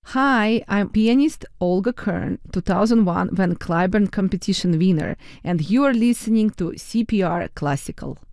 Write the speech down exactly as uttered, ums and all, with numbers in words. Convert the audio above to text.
Hi, I'm pianist Olga Kern, two thousand one Van Cliburn competition winner, and you are listening to C P R Classical.